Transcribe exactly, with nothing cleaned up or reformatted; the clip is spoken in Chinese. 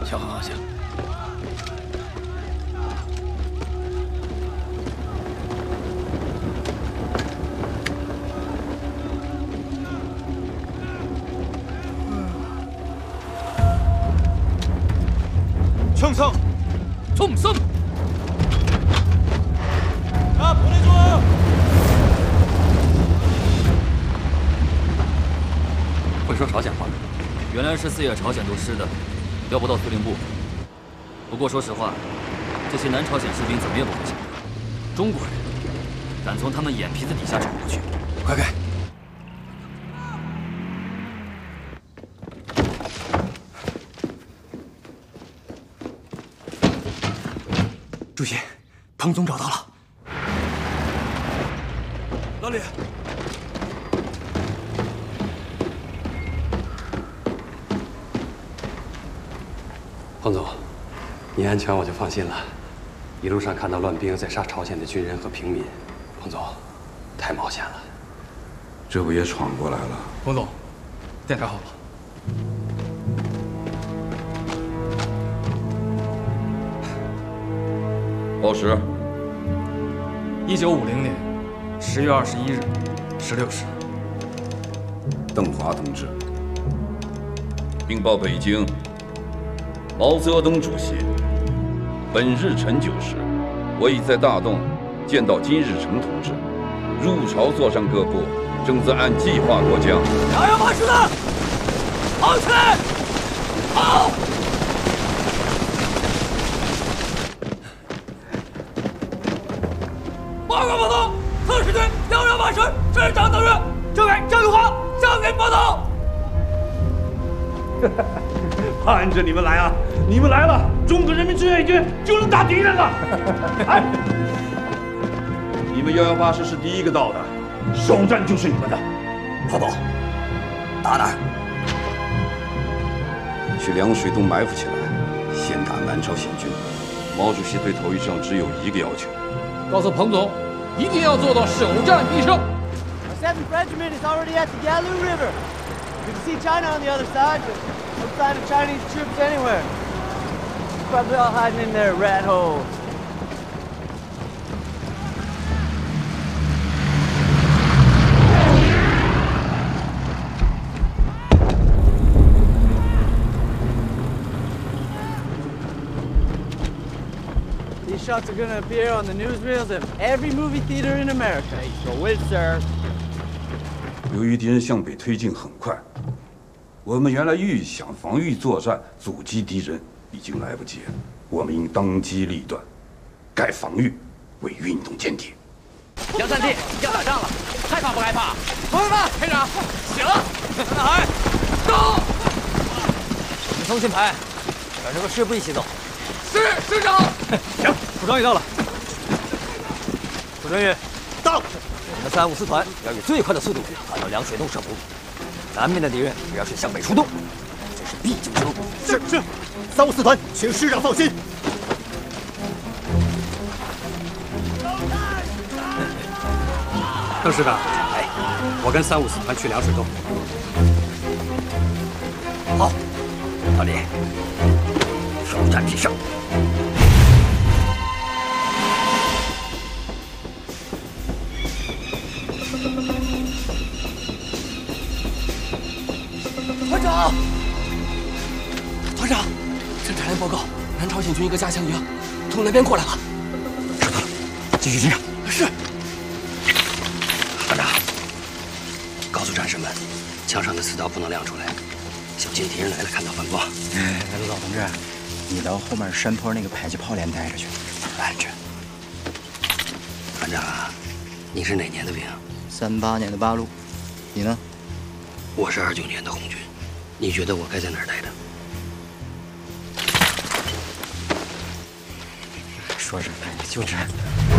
行行行。 총성， 총성。 자 보내줘. 会说朝鲜话，原来是四野朝鲜都师的，调不到司令部。不过说实话，这些南朝鲜士兵怎么也不会想到，中国人敢从他们眼皮子底下闯过去。 快开！主席，彭总找到了。 老李， 彭总，你安全我就放心了。一路上看到乱兵在杀朝鲜的军人和平民，彭总，太冒险了。 这不也闯过来了？ 彭总，电台好了。 报时。 一九五零年十月二十一日十六时， 邓华同志。并报北京，毛泽东主席。本日晨九时，我已在大洞见到金日成同志。入朝座上各部正在按计划过江。 两幺八师的，跑起来！跑！ 报告报告，特使军幺幺八师师长等人，政委张永华向您报道。 盼着你们来啊！你们来了，中国人民志愿军就能打敌人了。哎，你们幺幺八师是第一个到的，首战就是你们的。 华宝，打哪儿？ 去凉水洞埋伏起来，先打南朝鲜军。毛主席对头一仗只有一个要求。 告诉彭总，一定要做到首战必胜。 Our seventh Regiment is already at the Yalu River. We can see China on the other side, but no sign of Chinese troops anywhere. Probably all hiding in their rat hole. These shots are gonna appear on the newsreels of every movie theater in America. Go with, sir. 由于敌人向北推进很快，我们原来预想防御作战阻击敌人已经来不及了。我们应当机立断，改防御为运动间谍。 杨三弟要打仗了，害怕不害怕？同志们，排长，行，大海，走！你松信排，找这个师部一起走。 是师长。行，楚装宇到了。楚装宇，到。我们三五四团要以最快的速度赶到凉水洞设伏，南面的敌人只要是向北出动，这是必经之路。是是，三五四团，请师长放心。 邓师长，哎，我跟三五四团去凉水洞。 好，老李，首战必胜。 团长，团长，侦察连报告，南朝鲜军一个加强营从那边过来了。知道了，继续侦查。是。团长，告诉战士们，墙上的刺刀不能亮出来，小心敌人来了看到反光。 哎，老同志，你到后面山坡那个迫击炮连待着去， 安着。团长，你是哪年的兵？ 三八年的八路，你呢？ 我是二九年的红军。 你觉得我该在哪儿待着？ 说是，就这。